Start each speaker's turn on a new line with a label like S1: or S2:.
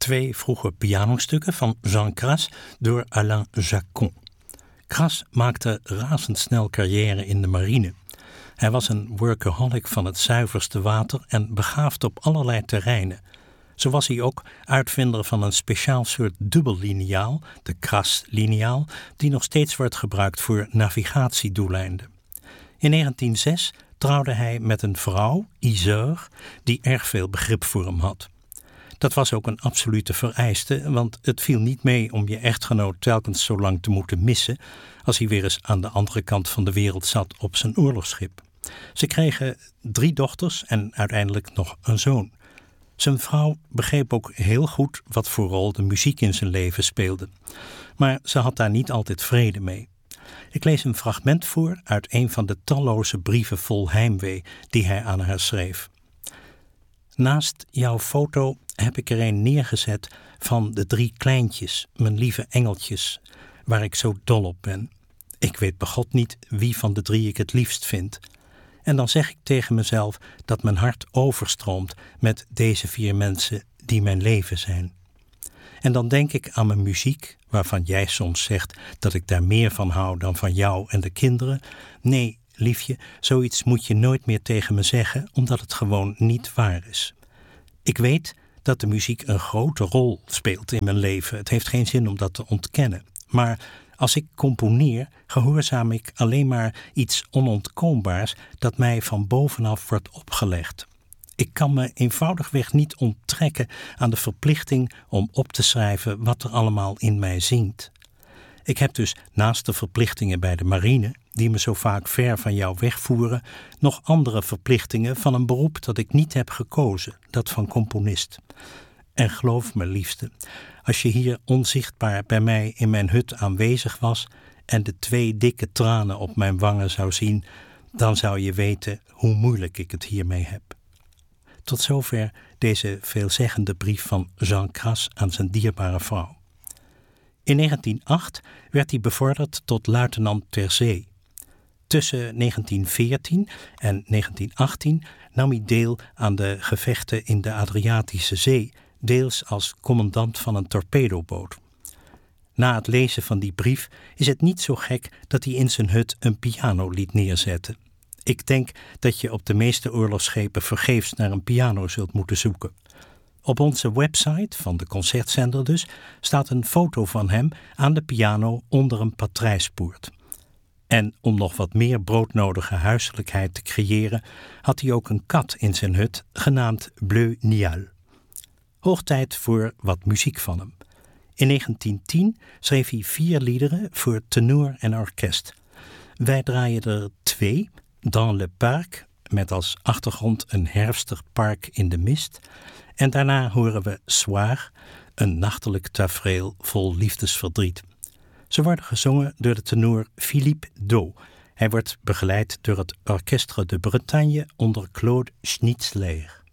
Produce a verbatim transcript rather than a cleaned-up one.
S1: twee vroege pianostukken van Jean Cras door Alain Jacquon. Cras maakte razendsnel carrière in de marine. Hij was een workaholic van het zuiverste water en begaafd op allerlei terreinen. Zo was hij ook uitvinder van een speciaal soort dubbelliniaal, de Cras-liniaal, die nog steeds wordt gebruikt voor navigatiedoeleinden. In negentien zes trouwde hij met een vrouw, Iseure, die erg veel begrip voor hem had. Dat was ook een absolute vereiste, want het viel niet mee om je echtgenoot telkens zo lang te moeten missen als hij weer eens aan de andere kant van de wereld zat op zijn oorlogsschip. Ze kregen drie dochters en uiteindelijk nog een zoon. Zijn vrouw begreep ook heel goed wat voor rol de muziek in zijn leven speelde. Maar ze had daar niet altijd vrede mee. Ik lees een fragment voor uit een van de talloze brieven vol heimwee die hij aan haar schreef. Naast jouw foto heb ik er een neergezet van de drie kleintjes, mijn lieve engeltjes, waar ik zo dol op ben. Ik weet begot niet wie van de drie ik het liefst vind. En dan zeg ik tegen mezelf dat mijn hart overstroomt met deze vier mensen die mijn leven zijn. En dan denk ik aan mijn muziek, waarvan jij soms zegt dat ik daar meer van hou dan van jou en de kinderen. Nee, liefje, zoiets moet je nooit meer tegen me zeggen, omdat het gewoon niet waar is. Ik weet dat de muziek een grote rol speelt in mijn leven. Het heeft geen zin om dat te ontkennen. Maar als ik componeer, gehoorzaam ik alleen maar iets onontkoombaars dat mij van bovenaf wordt opgelegd. Ik kan me eenvoudigweg niet onttrekken aan de verplichting om op te schrijven wat er allemaal in mij zingt. Ik heb dus naast de verplichtingen bij de marine, die me zo vaak ver van jou wegvoeren, nog andere verplichtingen van een beroep dat ik niet heb gekozen, dat van componist. En geloof me, liefste, als je hier onzichtbaar bij mij in mijn hut aanwezig was en de twee dikke tranen op mijn wangen zou zien, dan zou je weten hoe moeilijk ik het hiermee heb. Tot zover deze veelzeggende brief van Jean Cras aan zijn dierbare vrouw. In negentien acht werd hij bevorderd tot luitenant ter zee. Tussen negentien veertien en negentien achttien nam hij deel aan de gevechten in de Adriatische Zee, deels als commandant van een torpedoboot. Na het lezen van die brief is het niet zo gek dat hij in zijn hut een piano liet neerzetten. Ik denk dat je op de meeste oorlogsschepen vergeefs naar een piano zult moeten zoeken. Op onze website, van de concertzender dus, staat een foto van hem aan de piano onder een patrijspoort. En om nog wat meer broodnodige huiselijkheid te creëren, had hij ook een kat in zijn hut, genaamd Bleu Nial. Hoog tijd voor wat muziek van hem. In negentien tien schreef hij vier liederen voor tenor en orkest. Wij draaien er twee, Dans le Parc, met als achtergrond een herfstig park in de mist. En daarna horen we Soir, een nachtelijk tafereel vol liefdesverdriet. Ze worden gezongen door de tenor Philippe Do. Hij wordt begeleid door het Orchestre de Bretagne onder Claude Schnitzler.